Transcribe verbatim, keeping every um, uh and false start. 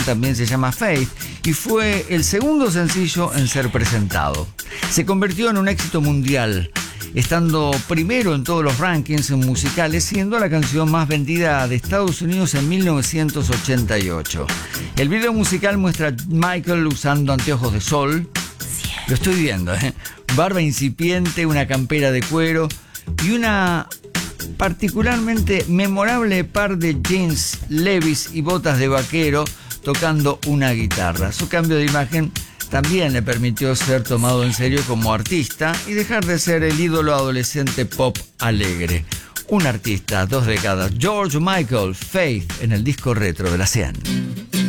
también se llama Faith y fue el segundo sencillo en ser presentado. Se convirtió en un éxito mundial, estando primero en todos los rankings musicales, siendo la canción más vendida de Estados Unidos en mil novecientos ochenta y ocho. El video musical muestra a Michael usando anteojos de sol, lo estoy viendo, ¿eh? barba incipiente, una campera de cuero y una particularmente memorable par de jeans Levi's y botas de vaquero, tocando una guitarra. Su cambio de imagen también le permitió ser tomado en serio como artista y dejar de ser el ídolo adolescente pop alegre. Un artista, dos décadas, George Michael, Faith, en el disco retro de la cien.